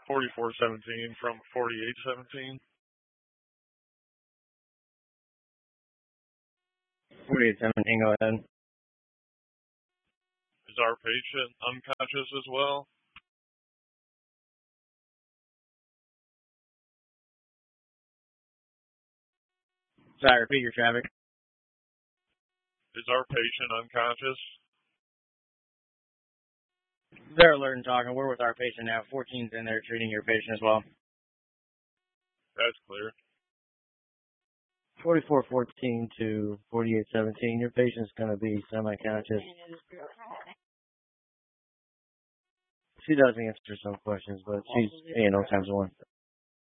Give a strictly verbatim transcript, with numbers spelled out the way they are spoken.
forty-four seventeen from forty-eight seventeen. forty-eight seventeen, go ahead. Is our patient unconscious as well? Sorry, repeat your traffic. Is our patient unconscious? They're alert and talking. We're with our patient now. fourteen's in there treating your patient as well. That's clear. forty-four fourteen to forty-eight seventeen. Your patient's going to be semi-conscious. She does answer some questions, but she's, you know, times one.